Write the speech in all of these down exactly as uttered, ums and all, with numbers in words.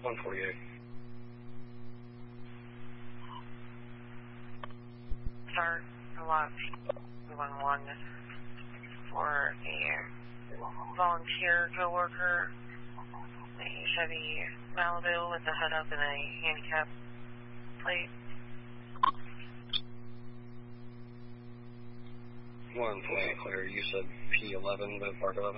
one forty-eight. Start a lot one one for a volunteer co-worker, a Chevy Malibu with the head up and a handicap plate. one forty-eight clear. You said P eleven, but Park eleven?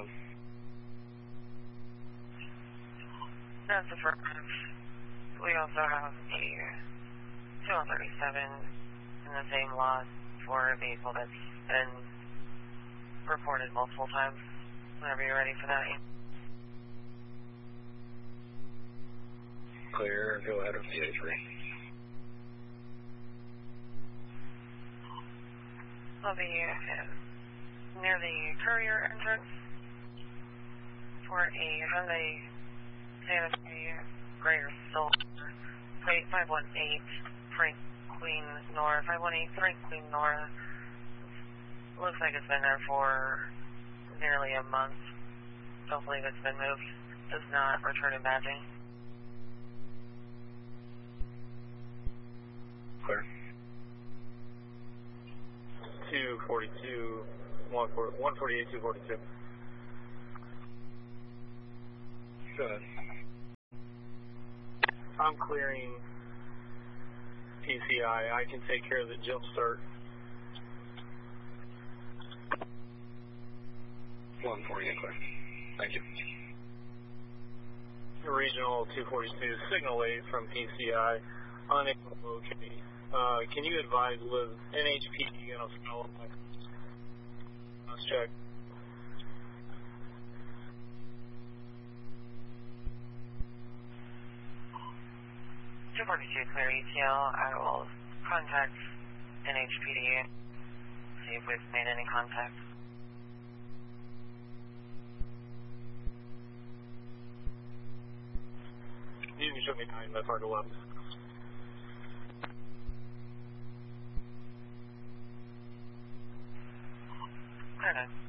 That's affirmative. We also have a two thirty-seven in the same lot for a vehicle that's been reported multiple times. Whenever you're ready for that. Clear, go ahead of P A three. I'll be uh, near the courier entrance for a Hyundai Santa Fe Gray or Silver, plate five one eight, Frank Queen Nora, five one eight Frank Queen Nora. Looks like it's been there for nearly a month. Don't believe it's been moved. Does not return in badging. Clear. two forty-two, one forty-eight, two forty-two. Go ahead. I'm clearing P C I. I can take care of the jump start. one forty-eight clear. Thank you. Regional two forty-two, signal eight from P C I, unable to locate. Uh, can you advise with N H P D on a follow-up? Let's check. two forty-two clear E T L. I will contact N H P D, see if we've made any contact. You can show me nine, that's Park eleven. Okay.